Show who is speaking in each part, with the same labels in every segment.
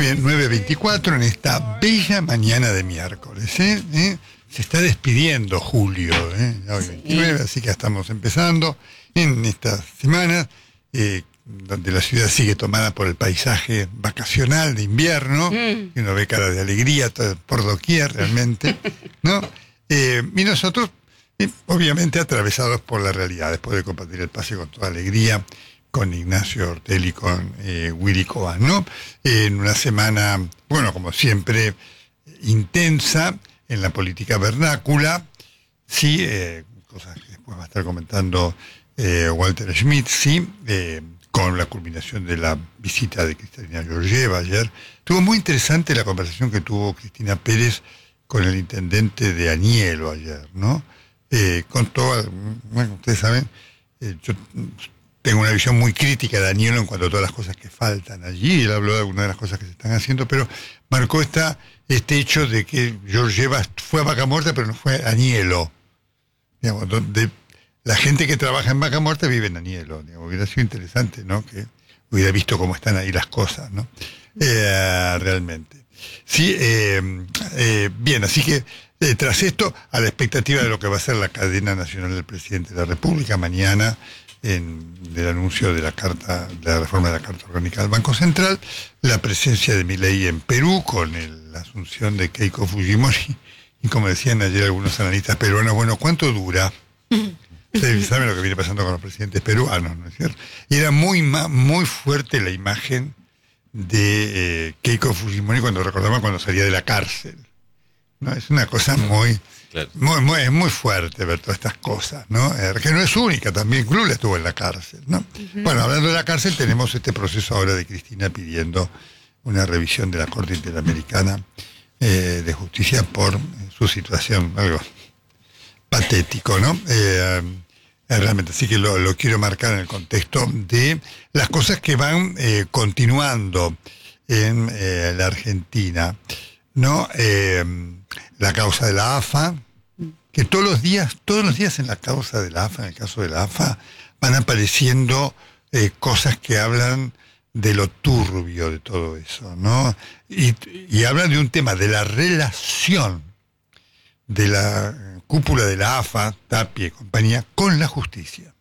Speaker 1: Muy bien, 9:24 en esta bella mañana de miércoles. Se está despidiendo julio, hoy 29, así que ya estamos empezando en estas semanas, donde la ciudad sigue tomada por el paisaje vacacional de invierno, y uno ve cara de alegría por doquier realmente, ¿no? Y nosotros, obviamente, atravesados por la realidad, después de compartir el pase con toda alegría, con Ignacio Ortel y con Willy Cohen, ¿no? En una semana, bueno, como siempre, intensa en la política vernácula, sí, cosas que después va a estar comentando Walter Schmidt, sí, con la culminación de la visita de Cristalina Georgieva ayer. Estuvo muy interesante la conversación que tuvo Cristina Pérez con el intendente de Anielo ayer, ¿no? Con toda, bueno, ustedes saben, yo tengo una visión muy crítica de Anielo en cuanto a todas las cosas que faltan allí. Él habló de algunas de las cosas que se están haciendo, pero marcó este hecho de que Georgieva fue a Vaca Muerta, pero no fue a Anielo. Digamos, donde la gente que trabaja en Vaca Muerta vive en Anielo. Digamos, hubiera sido interesante, ¿no? Que hubiera visto cómo están ahí las cosas, ¿no? Realmente. Sí, bien, así que tras esto, a la expectativa de lo que va a ser la cadena nacional del presidente de la República mañana, del anuncio de la reforma de la Carta Orgánica del Banco Central, la presencia de Milei en Perú con la asunción de Keiko Fujimori, y como decían ayer algunos analistas peruanos, bueno, ¿cuánto dura? Ustedes saben lo que viene pasando con los presidentes peruanos, ¿no es cierto? Y era muy fuerte la imagen de Keiko Fujimori cuando salía de la cárcel, ¿no? Es una cosa muy fuerte ver todas estas cosas, ¿no? Que no es única, también Lula estuvo en la cárcel, ¿no? Uh-huh. Bueno, hablando de la cárcel, tenemos este proceso ahora de Cristina pidiendo una revisión de la Corte Interamericana de Justicia por su situación, algo patético, ¿no? Realmente, así que lo quiero marcar en el contexto de las cosas que van continuando en la Argentina, ¿no? La causa de la AFA, que todos los días en la causa de la AFA, en el caso de la AFA, van apareciendo cosas que hablan de lo turbio de todo eso, ¿no? Y hablan de un tema de la relación de la cúpula de la AFA, Tapia y compañía, con la justicia.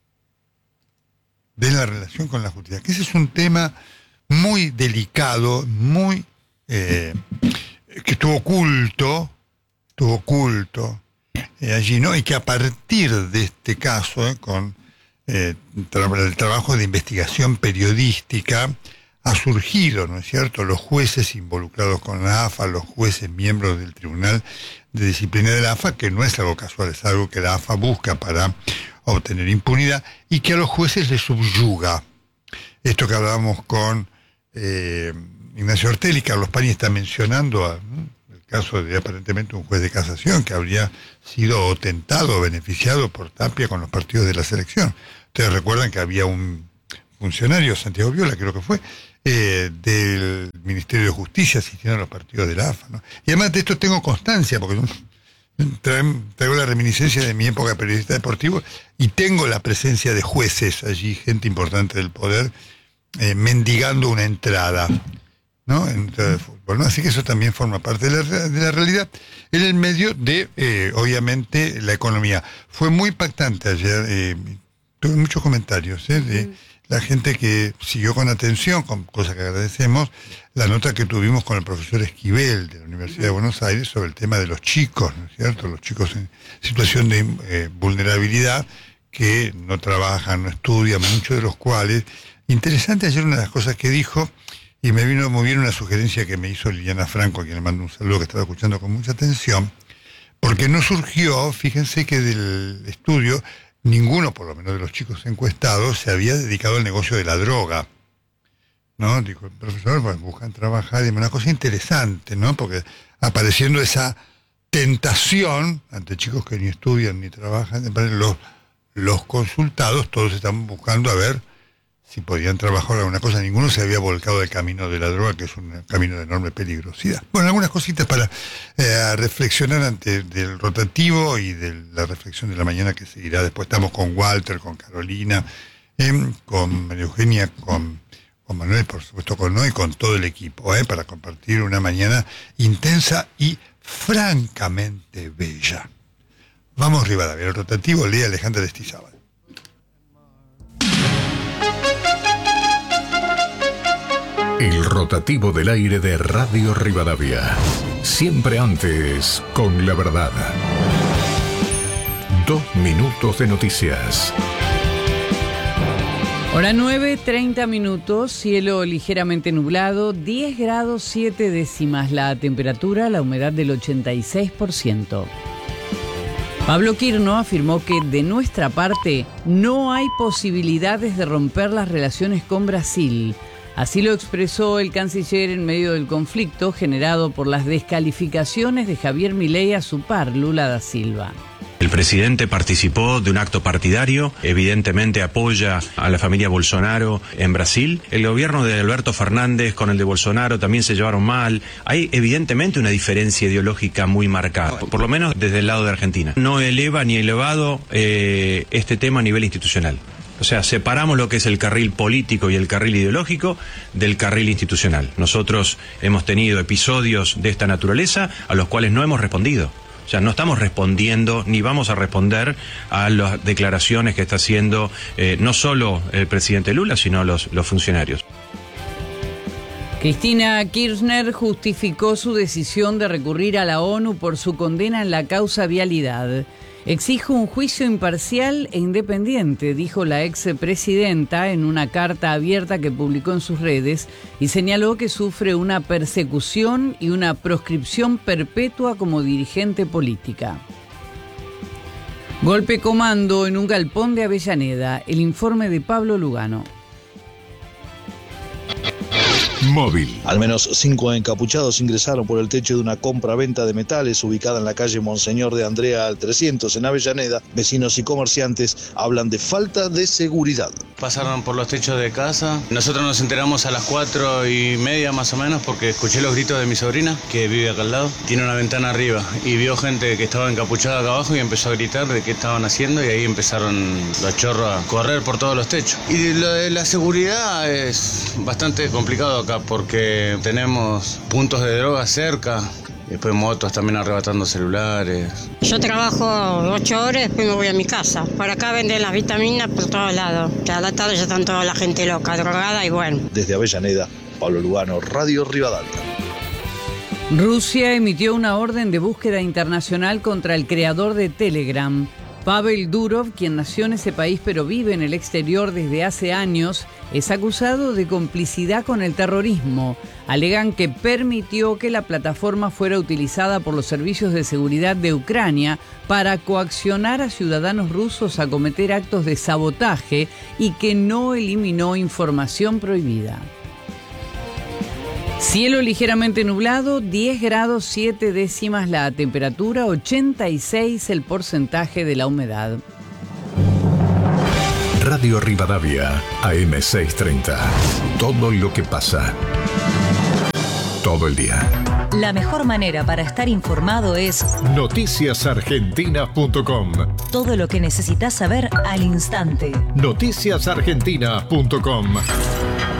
Speaker 1: De la relación con la justicia. Que ese es un tema muy delicado, muy que estuvo oculto allí, ¿no? Y que a partir de este caso, con el trabajo de investigación periodística, ha surgido, ¿no es cierto?, los jueces involucrados con la AFA, los jueces miembros del Tribunal de Disciplina de la AFA, que no es algo casual, es algo que la AFA busca para obtener impunidad y que a los jueces les subyuga. Esto que hablábamos con Ignacio Ortel y Carlos Pañi está mencionando el caso de aparentemente un juez de casación que habría sido tentado o beneficiado por Tapia con los partidos de la selección. Ustedes recuerdan que había un funcionario, Santiago Viola, creo que fue, del Ministerio de Justicia asistiendo a los partidos de la AFA, ¿no? Y además de esto tengo constancia, porque traigo la reminiscencia de mi época de periodista deportivo y tengo la presencia de jueces allí, gente importante del poder, mendigando una entrada, ¿no? Entrada de fútbol, ¿no? Así que eso también forma parte de la realidad en el medio de, obviamente, la economía. Fue muy impactante ayer, tuve muchos comentarios, de la gente que siguió con atención, con cosas que agradecemos, la nota que tuvimos con el profesor Esquivel de la Universidad de Buenos Aires sobre el tema de los chicos, ¿no es cierto? Los chicos en situación de vulnerabilidad, que no trabajan, no estudian, muchos de los cuales. Interesante ayer una de las cosas que dijo, y me vino muy bien una sugerencia que me hizo Liliana Franco, a quien le mando un saludo, que estaba escuchando con mucha atención, porque no surgió, fíjense que del estudio, ninguno, por lo menos de los chicos encuestados, se había dedicado al negocio de la droga, ¿no? Dijo el profesor, pues buscan trabajar, y una cosa interesante, ¿no? Porque apareciendo esa tentación ante chicos que ni estudian ni trabajan, los consultados todos están buscando a ver si podían trabajar alguna cosa. Ninguno se había volcado al camino de la droga, que es un camino de enorme peligrosidad. Bueno, algunas cositas para reflexionar ante del rotativo y de la reflexión de la mañana que seguirá. Después estamos con Walter, con Carolina, con María Eugenia, con con Manuel, por supuesto con Noé y con todo el equipo, para compartir una mañana intensa y francamente bella. Vamos Rivadavia, el rotativo, lee Alejandra Estizábal.
Speaker 2: El rotativo del aire de Radio Rivadavia. Siempre antes, con la verdad. 2 minutos de noticias.
Speaker 3: Hora 9:30 minutos, cielo ligeramente nublado, 10 grados 7 décimas la temperatura, la humedad del 86%. Pablo Quirno afirmó que de nuestra parte no hay posibilidades de romper las relaciones con Brasil. Así lo expresó el canciller en medio del conflicto generado por las descalificaciones de Javier Milei a su par, Lula da Silva.
Speaker 4: El presidente participó de un acto partidario, evidentemente apoya a la familia Bolsonaro en Brasil. El gobierno de Alberto Fernández con el de Bolsonaro también se llevaron mal. Hay evidentemente una diferencia ideológica muy marcada, por lo menos desde el lado de Argentina. No eleva ni elevado este tema a nivel institucional. O sea, separamos lo que es el carril político y el carril ideológico del carril institucional. Nosotros hemos tenido episodios de esta naturaleza a los cuales no hemos respondido. O sea, no estamos respondiendo ni vamos a responder a las declaraciones que está haciendo no solo el presidente Lula, sino los funcionarios.
Speaker 3: Cristina Kirchner justificó su decisión de recurrir a la ONU por su condena en la causa vialidad. Exijo un juicio imparcial e independiente, dijo la expresidenta en una carta abierta que publicó en sus redes y señaló que sufre una persecución y una proscripción perpetua como dirigente política. Golpe comando en un galpón de Avellaneda. El informe de Pablo Lugano.
Speaker 2: Móvil.
Speaker 5: Al menos 5 encapuchados ingresaron por el techo de una compra-venta de metales ubicada en la calle Monseñor de Andrea al 300 en Avellaneda. Vecinos y comerciantes hablan de falta de seguridad.
Speaker 6: Pasaron por los techos de casa. Nosotros nos enteramos a las 4:30 más o menos porque escuché los gritos de mi sobrina que vive acá al lado. Tiene una ventana arriba y vio gente que estaba encapuchada acá abajo y empezó a gritar de qué estaban haciendo y ahí empezaron los chorros a correr por todos los techos. Y lo de la seguridad es bastante complicado acá porque tenemos puntos de droga cerca. Después motos también arrebatando celulares.
Speaker 7: Yo trabajo 8 horas, después me voy a mi casa. Por acá venden las vitaminas por todos lados. A la tarde ya están toda la gente loca, drogada y bueno.
Speaker 5: Desde Avellaneda, Pablo Lugano, Radio Rivadavia.
Speaker 3: Rusia emitió una orden de búsqueda internacional contra el creador de Telegram. Pavel Durov, quien nació en ese país pero vive en el exterior desde hace años, es acusado de complicidad con el terrorismo. Alegan que permitió que la plataforma fuera utilizada por los servicios de seguridad de Ucrania para coaccionar a ciudadanos rusos a cometer actos de sabotaje y que no eliminó información prohibida. Cielo ligeramente nublado, 10 grados 7 décimas la temperatura, 86 el porcentaje de la humedad.
Speaker 2: Radio Rivadavia, AM630. Todo lo que pasa. Todo el día.
Speaker 8: La mejor manera para estar informado es
Speaker 2: noticiasargentina.com.
Speaker 8: Todo lo que necesitas saber al instante.
Speaker 2: Noticiasargentina.com.